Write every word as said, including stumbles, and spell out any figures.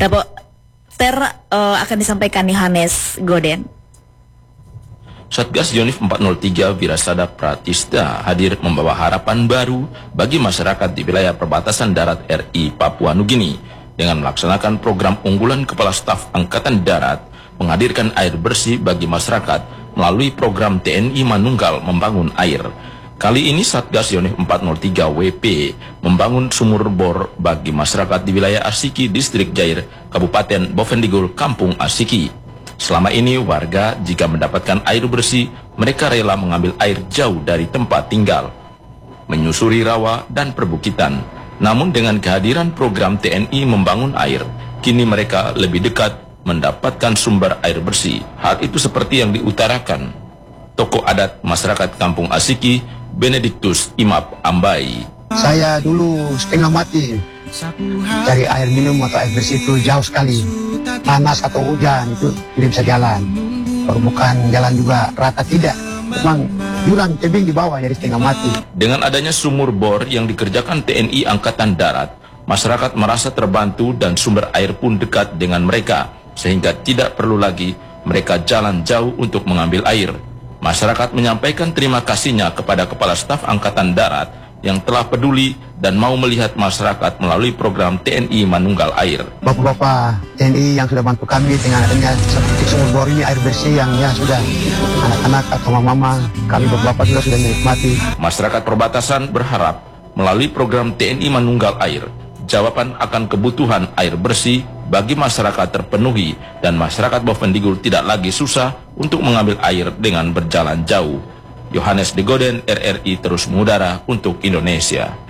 Reporter uh, akan disampaikan Yohanes Goden. Satgas Yonif empat nol tiga Wirasada Pratista hadir membawa harapan baru bagi masyarakat di wilayah perbatasan darat R I Papua Nugini dengan melaksanakan program unggulan Kepala Staf Angkatan Darat menghadirkan air bersih bagi masyarakat melalui program T N I Manunggal Membangun Air. Kali ini Satgas Yonif empat nol tiga W P membangun sumur bor bagi masyarakat di wilayah Asiki, Distrik Jair, Kabupaten Bovendigul, Kampung Asiki. Selama ini warga jika mendapatkan air bersih, mereka rela mengambil air jauh dari tempat tinggal, menyusuri rawa dan perbukitan. Namun dengan kehadiran program T N I Membangun Air, kini mereka lebih dekat mendapatkan sumber air bersih. Hal itu seperti yang diutarakan tokoh adat masyarakat Kampung Asiki, Benediktus Imap Ambai. Saya dulu setengah mati cari air minum atau air bersih itu jauh sekali. Panas atau hujan itu tidak bisa jalan. Permukaan jalan juga rata tidak. Memang jurang tebing di bawah jadi setengah mati. Dengan adanya sumur bor yang dikerjakan T N I Angkatan Darat, masyarakat merasa terbantu dan sumber air pun dekat dengan mereka, sehingga tidak perlu lagi mereka jalan jauh untuk mengambil air. Masyarakat menyampaikan terima kasihnya kepada Kepala Staf Angkatan Darat yang telah peduli dan mau melihat masyarakat melalui program T N I Manunggal Air. Bapak-bapak T N I yang sudah bantu kami dengan adanya seperti sumur bor ini, air bersih yang ya sudah anak-anak atau mama-mama, kami bapak-bapak juga sudah menikmati. Masyarakat perbatasan berharap melalui program T N I Manunggal Air, jawaban akan kebutuhan air bersih bagi masyarakat terpenuhi dan masyarakat Bovendigul tidak lagi susah untuk mengambil air dengan berjalan jauh. Yohanes Goden, R R I terus mengudara untuk Indonesia.